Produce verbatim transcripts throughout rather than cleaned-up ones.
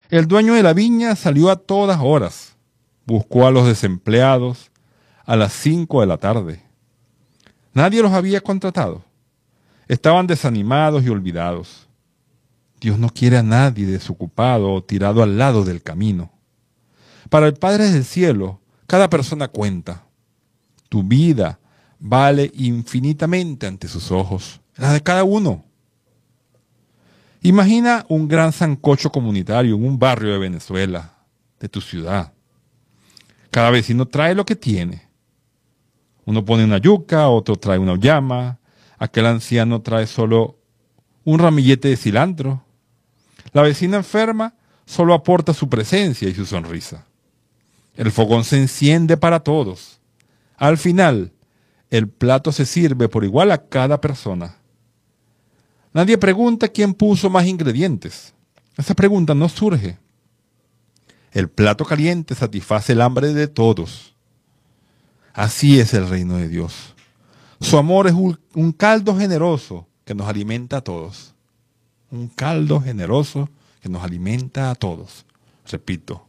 El dueño de la viña salió a todas horas. Buscó a los desempleados a las cinco de la tarde. Nadie los había contratado. Estaban desanimados y olvidados. Dios no quiere a nadie desocupado o tirado al lado del camino. Para el Padre del cielo, cada persona cuenta. Tu vida vale infinitamente ante sus ojos, la de cada uno. Imagina un gran sancocho comunitario en un barrio de Venezuela, de tu ciudad. Cada vecino trae lo que tiene. Uno pone una yuca, otro trae una llama, aquel anciano trae solo un ramillete de cilantro. La vecina enferma solo aporta su presencia y su sonrisa. El fogón se enciende para todos. Al final, el plato se sirve por igual a cada persona. Nadie pregunta quién puso más ingredientes. Esa pregunta no surge. El plato caliente satisface el hambre de todos. Así es el reino de Dios. Su amor es un, un caldo generoso que nos alimenta a todos. Un caldo generoso que nos alimenta a todos. Repito.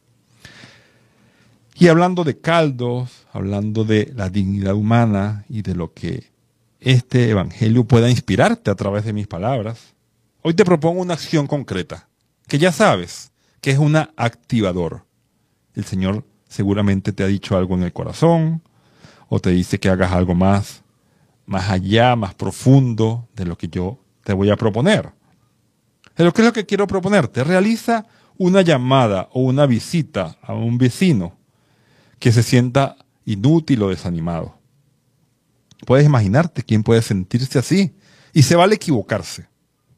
Y hablando de caldos, hablando de la dignidad humana y de lo que este evangelio pueda inspirarte a través de mis palabras, hoy te propongo una acción concreta, que ya sabes que es un activador. El Señor seguramente te ha dicho algo en el corazón, o te dice que hagas algo más, más allá, más profundo de lo que yo te voy a proponer. Pero ¿qué es lo que quiero proponerte? Realiza una llamada o una visita a un vecino que se sienta inútil o desanimado. Puedes imaginarte quién puede sentirse así, y se vale equivocarse.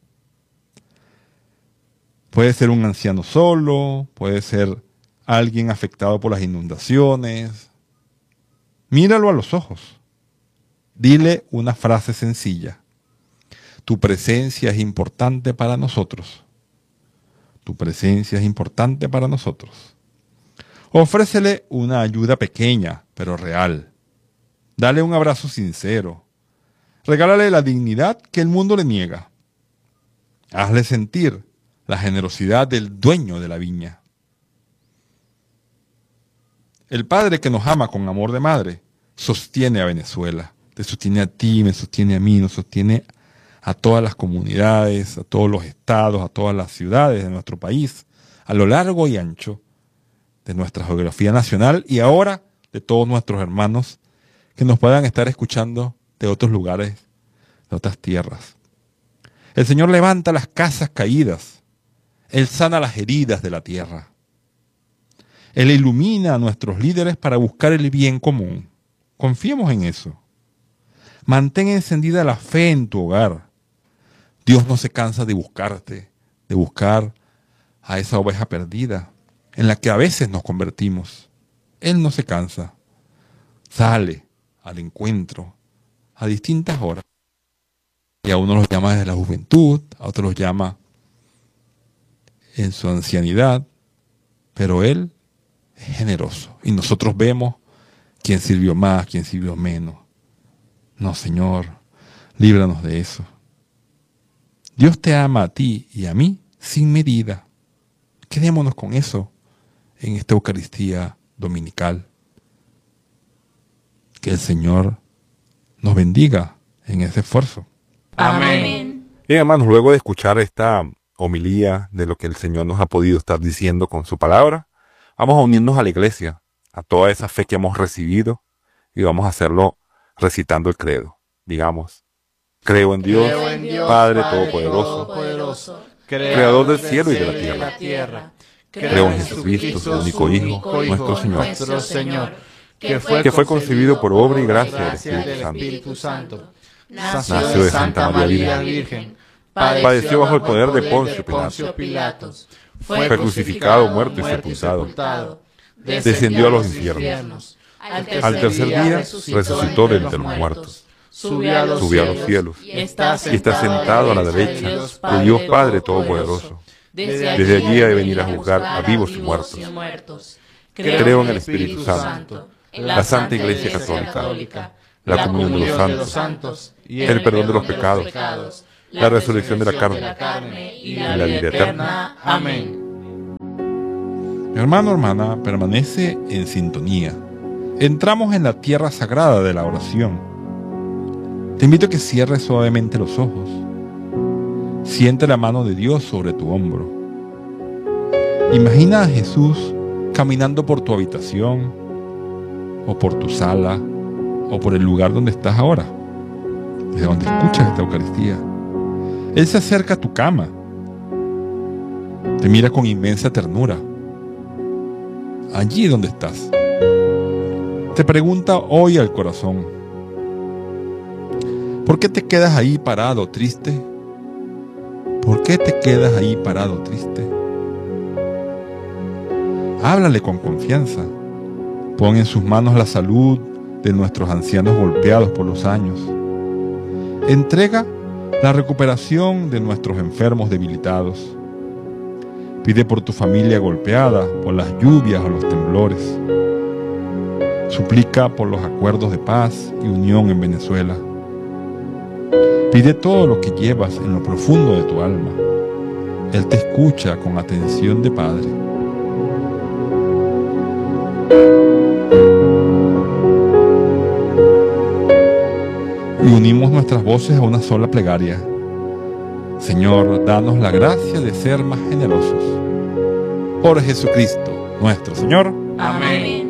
Puede ser un anciano solo, puede ser alguien afectado por las inundaciones. Míralo a los ojos. Dile una frase sencilla. Tu presencia es importante para nosotros. Tu presencia es importante para nosotros. Ofrécele una ayuda pequeña, pero real. Dale un abrazo sincero. Regálale la dignidad que el mundo le niega. Hazle sentir la generosidad del dueño de la viña. El Padre que nos ama con amor de madre sostiene a Venezuela. Te sostiene a ti, me sostiene a mí, nos sostiene a todas las comunidades, a todos los estados, a todas las ciudades de nuestro país, a lo largo y ancho de nuestra geografía nacional y ahora de todos nuestros hermanos que nos puedan estar escuchando de otros lugares, de otras tierras. El Señor levanta las casas caídas. Él sana las heridas de la tierra. Él ilumina a nuestros líderes para buscar el bien común. Confiemos en eso. Mantén encendida la fe en tu hogar. Dios no se cansa de buscarte, de buscar a esa oveja perdida en la que a veces nos convertimos. Él no se cansa. Sale al encuentro a distintas horas. Y a uno los llama desde la juventud, a otros los llama en su ancianidad, pero Él es generoso. Y nosotros vemos quién sirvió más, quién sirvió menos. No, Señor, líbranos de eso. Dios te ama a ti y a mí sin medida. Quedémonos con eso en esta Eucaristía dominical. Que el Señor nos bendiga en ese esfuerzo. Amén. Bien, hermanos, luego de escuchar esta homilía de lo que el Señor nos ha podido estar diciendo con su palabra, vamos a unirnos a la iglesia, a toda esa fe que hemos recibido, y vamos a hacerlo recitando el credo. Digamos, creo en Dios, Creo en Dios, Padre, Padre Todopoderoso, Todopoderoso, Creador del cielo y de la tierra. tierra. Creo en Jesucristo, su único Hijo, nuestro Señor, nuestro Señor, que fue concebido por obra y gracia del Espíritu Santo. Santo. Nació de Santa María Virgen. Padeció bajo el poder de Poncio Pilato. Fue crucificado, muerto y sepultado. Descendió a los infiernos. Al tercer día resucitó de entre los muertos. Subió a los Subió a los cielos. y está Y está sentado a la derecha de Dios Padre Todopoderoso. Desde allí ha de venir a juzgar a vivos y muertos. Creo en el Espíritu Santo, la Santa Iglesia Católica, la comunión de los santos, el perdón de los pecados, la resurrección de la carne y la vida eterna. Amén. Hermano, hermana, permanece en sintonía. Entramos en la tierra sagrada de la oración. Te invito a que cierres suavemente los ojos. Siente la mano de Dios sobre tu hombro. Imagina a Jesús caminando por tu habitación, o por tu sala, o por el lugar donde estás ahora, desde donde escuchas esta Eucaristía. Él se acerca a tu cama, te mira con inmensa ternura, allí donde estás. Te pregunta hoy al corazón: ¿por qué te quedas ahí parado triste? ¿Por qué te quedas ahí parado triste? Háblale con confianza. Pon en sus manos la salud de nuestros ancianos golpeados por los años. Entrega la recuperación de nuestros enfermos debilitados. Pide por tu familia golpeada por las lluvias o los temblores. Suplica por los acuerdos de paz y unión en Venezuela. Pide todo lo que llevas en lo profundo de tu alma. Él te escucha con atención de padre. Y unimos nuestras voces a una sola plegaria. Señor, danos la gracia de ser más generosos. Por Jesucristo, nuestro Señor. Amén.